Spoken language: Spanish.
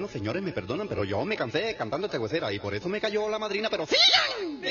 Bueno, señores, me perdonan, pero yo me cansé cantando esta huesera y por eso me cayó la madrina, pero ¡sigan!